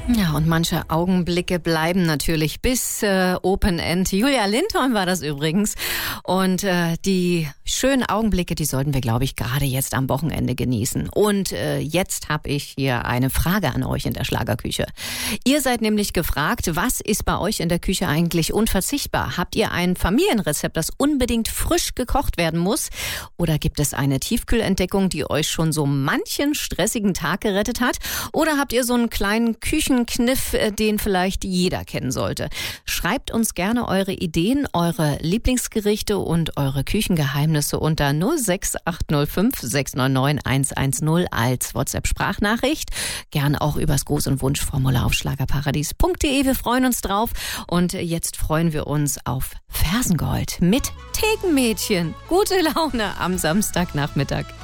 Ja, und manche Augenblicke bleiben natürlich bis Open End. Julia Lindholm war das übrigens. Und die schönen Augenblicke, die sollten wir, glaube ich, gerade jetzt am Wochenende genießen. Und jetzt habe ich hier eine Frage an euch in der Schlagerküche. Ihr seid nämlich gefragt, was ist bei euch in der Küche eigentlich unverzichtbar? Habt ihr ein Familienrezept, das unbedingt frisch gekocht werden muss? Oder gibt es eine Tiefkühlentdeckung, die euch schon so manchen stressigen Tag gerettet hat? Oder habt ihr so einen kleinen Küchenkniff, den vielleicht jeder kennen sollte? Schreibt uns gerne eure Ideen, eure Lieblingsgerichte und eure Küchengeheimnisse unter 06805 699 110 als WhatsApp-Sprachnachricht. Gerne auch übers Gruß- und Wunschformular auf schlagerparadies.de. Wir freuen uns drauf. Und jetzt freuen wir uns auf Fersengold mit Thekenmädchen. Gute Laune am Samstagnachmittag.